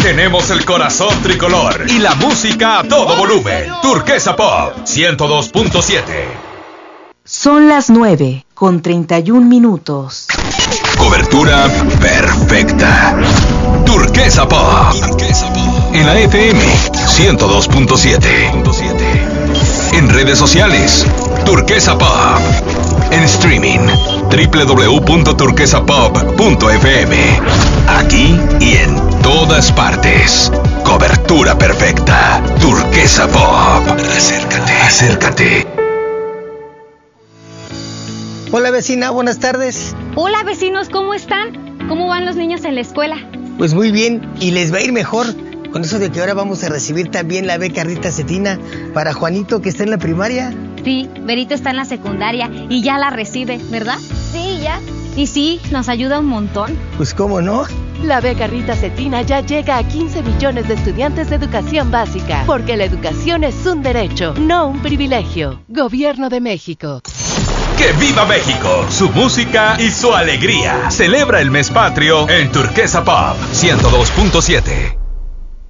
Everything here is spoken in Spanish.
Tenemos el corazón tricolor y la música a todo volumen. Turquesa Pop 102.7. Son las 9:31. Cobertura perfecta. Turquesa Pop. En la FM 102.7. En redes sociales, Turquesa Pop. En streaming, www.turquesapop.fm. Aquí y en todas partes. Cobertura perfecta. Turquesa Pop. Acércate. Hola vecina, buenas tardes. Hola vecinos, ¿cómo están? ¿Cómo van los niños en la escuela? Pues muy bien, y les va a ir mejor con eso de que ahora vamos a recibir también la beca Rita Cetina para Juanito, que está en la primaria. Sí, Berito está en la secundaria y ya la recibe, ¿verdad? Sí, ya. Y sí, nos ayuda un montón. Pues cómo no. La beca Rita Cetina ya llega a 15 millones de estudiantes de educación básica, porque la educación es un derecho, no un privilegio. Gobierno de México. ¡Que viva México! Su música y su alegría. Celebra el mes patrio en Turquesa Pop 102.7.